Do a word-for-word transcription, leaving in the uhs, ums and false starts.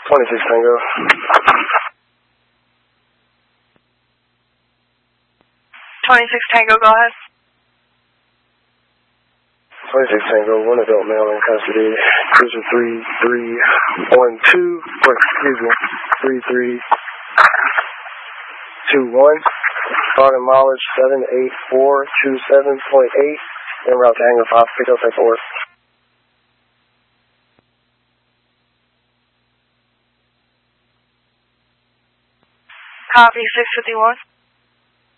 twenty-six Tango. twenty-six Tango, go ahead. twenty-six Tango, one adult male in custody. Cruiser three three one two, or excuse me, three three two one. Starting mileage seven eight four two seven point eight. En route to Hangar five, pick up paperwork. Copy, six fifty-one.